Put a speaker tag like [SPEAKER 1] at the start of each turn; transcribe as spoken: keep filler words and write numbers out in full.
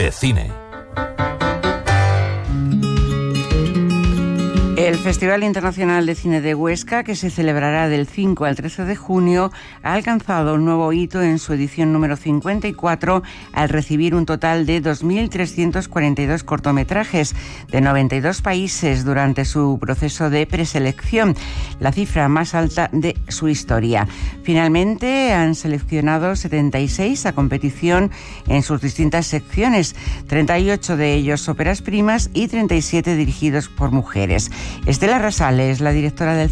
[SPEAKER 1] de cine.
[SPEAKER 2] El Festival Internacional de Cine de Huesca, que se celebrará del cinco al trece de junio, ha alcanzado un nuevo hito en su edición número cincuenta y cuatro al recibir un total de dos mil trescientos cuarenta y dos cortometrajes de noventa y dos países durante su proceso de preselección, la cifra más alta de su historia. Finalmente han seleccionado setenta y seis a competición en sus distintas secciones, treinta y ocho de ellos óperas primas y treinta y siete dirigidos por mujeres. Estela Rasales, la directora del